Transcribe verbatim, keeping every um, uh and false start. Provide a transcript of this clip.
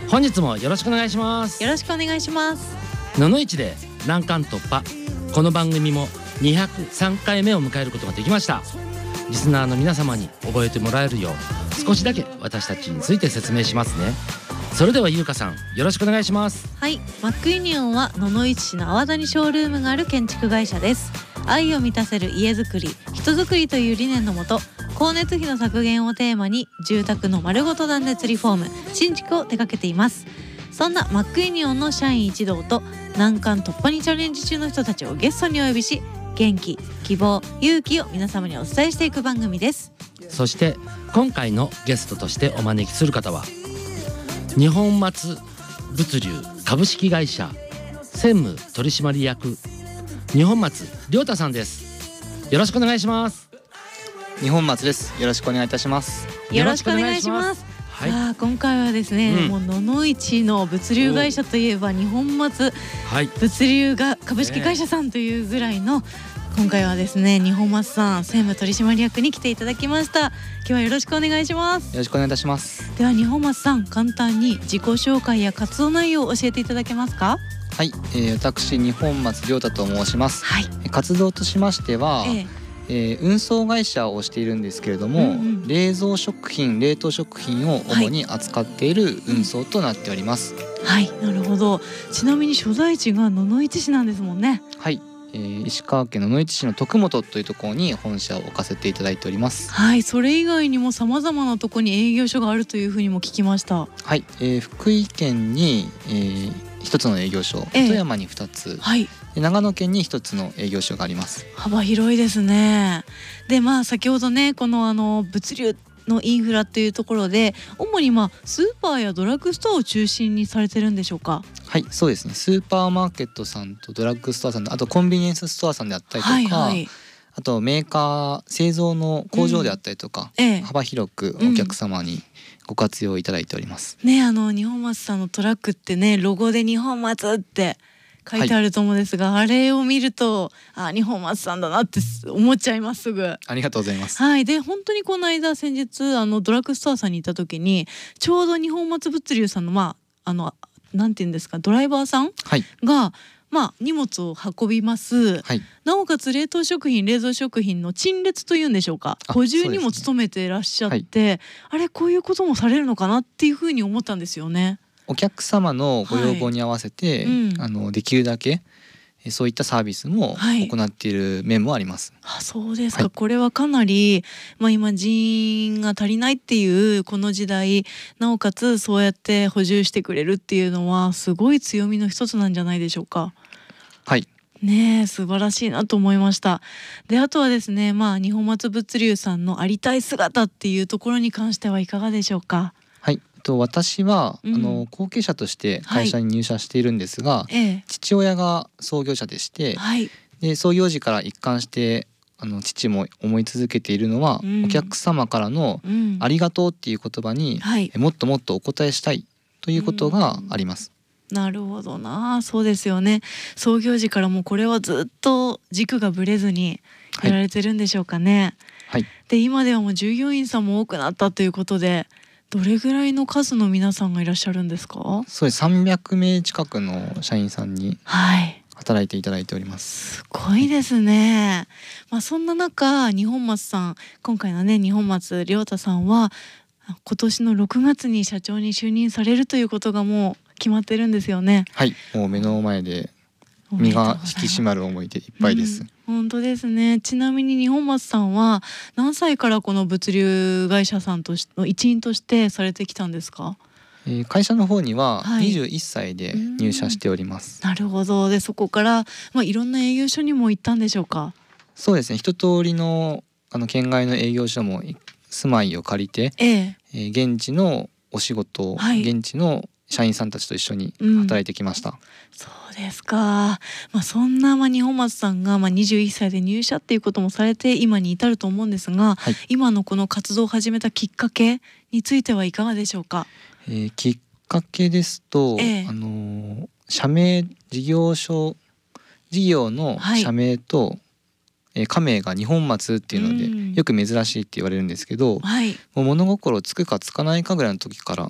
本日もよろしくお願いします。 よろしくお願いします。 ののいちで難関突破。この番組もにひゃくさんかいめを迎えることができました。リスナーの皆様に覚えてもらえるよう少しだけ私たちについて説明しますね。それではゆうかさん、よろしくお願いします。 はい、マックユニオンは野々市市の阿波田にショールームがある建築会社です。愛を満たせる家づくり、人づくりという理念のもと、光熱費の削減をテーマに住宅の丸ごと断熱リフォーム、新築を手掛けています。そんなマックユニオンの社員一同と難関突破にチャレンジ中の人たちをゲストにお呼びし、元気、希望、勇気を皆様にお伝えしていく番組です。 そして今回のゲストとしてお招きする方は、日本松物流株式会社専務取締役日本松亮太さんです。よろしくお願いします。 日本松です。よろしくお願いいたします。 よろしくお願いします。 はい、 さあ今回はですね、うん、もう野々市の物流会社といえば日本松物流が株式会社さんというぐらいの、今回はですね日本松さん専務取締役に来ていただきました。今日はよろしくお願いします。 よろしくお願いいたします。 では日本松さん、簡単に自己紹介や活動内容を教えていただけますか？ はい、えー、私日本松亮太と申します。 はい、 活動としましては、えーえー、運送会社をしているんですけれども、うんうん、冷蔵食品、冷凍食品を主に扱っている運送となっております。 はい、なるほど。ちなみに所在地が野々市市なんですもんね。 はい、えー、石川県野々市市の徳本というところに本社を置かせていただいております。 はい、それ以外にも様々なところに営業所があるというふうにも聞きました。 はい、えー、福井県に、えー、一つの営業所、えー、富山に二つ、はい、で長野県に一つの営業所があります。 幅広いですね。でまあ先ほどねこのあの物流のインフラというところで、主にまあスーパーやドラッグストアを中心にされてるんでしょうか？ はい、そうですね。スーパーマーケットさんとドラッグストアさん、あとコンビニエンスストアさんであったりとか、はいはい、あとメーカー製造の工場であったりとか、うんええ、幅広くお客様にご活用いただいております。 うん、ね、あの日本松さんのトラックってね、ロゴで日本松って書いてあると思うんですが、はい、あれを見るとあ日本松さんだなって思っちゃいます。すぐ。 ありがとうございます。 はい、で本当にこの間先日あのドラッグストアさんに行った時に、ちょうど日本松物流さんのまああのなんていうんですか、ドライバーさんが、はい、まあ、荷物を運びます、はい、なおかつ冷凍食品、冷蔵食品の陳列というんでしょうか、補充にも努めていらっしゃって、ね、はい、あれこういうこともされるのかなっていうふうに思ったんですよね。 お客様のご要望に合わせて、はい、うん、あのできるだけそういったサービスも行っている面もあります。 はい、あ、そうですか。はい、これはかなり、まあ、今人員が足りないっていうこの時代、なおかつそうやって補充してくれるっていうのはすごい強みの一つなんじゃないでしょうか。 はい。 ねえ、素晴らしいなと思いました。であとはですね、まあ、日本松物流さんのありたい姿っていうところに関してはいかがでしょうか。 はい、と私は、うん、あの後継者として会社に入社しているんですが、はい、父親が創業者でして、はい、で創業時から一貫してあの父も思い続けているのは、うん、お客様からのありがとうっていう言葉に、うん、もっともっとお答えしたいということがあります。 うん、なるほどな。そうですよね。創業時からもうこれはずっと軸がぶれずにやられてるんでしょうかね。はい、で今ではもう従業員さんも多くなったということで、どれぐらいの数の皆さんがいらっしゃるんですか？ そうです。さんびゃくめい近くの社員さんに働いていただいております。 すごいですね。まあ、そんな中日本松さん、今回のね日本松亮太さんは今年のろくがつに社長に就任されるということがもう決まってるんですよね。 はい、もう目の前で身が引き締まる思いでいっぱいです。 うん、本当ですね。ちなみに日本松さんは何歳からこの物流会社さんとしの一員としてされてきたんですか？ えー、会社の方にはにじゅういっさいで入社しております。 はい、なるほど。でそこから、まあ、いろんな営業所にも行ったんでしょうか？ そうですね。一通りのあの県外の営業所も住まいを借りて、えええー、現地のお仕事、はい、現地の社員さんたちと一緒に働いてきました。うん、 そうですか。まあ、そんなまあ日本松さんがまあにじゅういっさいで入社っていうこともされて今に至ると思うんですが、はい、今のこの活動を始めたきっかけについてはいかがでしょうか？ えー、きっかけですと、ええ、あの社名、事業所事業の社名と、はい、えー、家名が日本松っていうので、うん、よく珍しいって言われるんですけど、はい、もう物心つくかつかないかぐらいの時から